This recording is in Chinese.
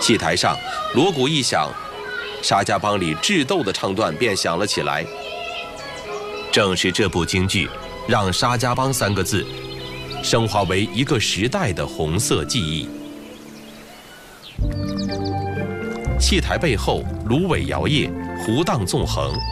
戏台上，锣鼓一响，沙家浜里智斗的唱段便响了起来。正是这部京剧，让沙家浜3个字升华为一个时代的红色记忆。戏台背后，芦苇摇曳，湖荡纵横。